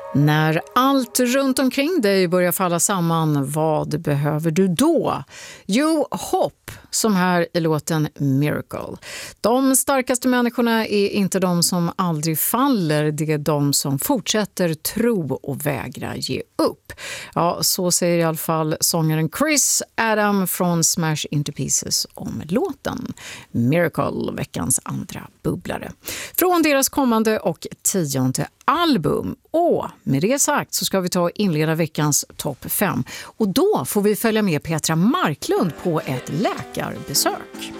När allt runt omkring dig börjar falla samman, vad behöver du då? Jo, hopp, som här i låten Miracle. De starkaste människorna är inte de som aldrig faller, det är de som fortsätter tro och vägra ge upp. Ja, så säger i alla fall sångaren Chris Adam från Smash Into Pieces om låten Miracle, veckans andra bubblare. Från deras kommande och 10:e album. Och med det sagt så ska vi ta och inleda veckans topp 5. Och då får vi följa med Petra Marklund på ett läkarbesök.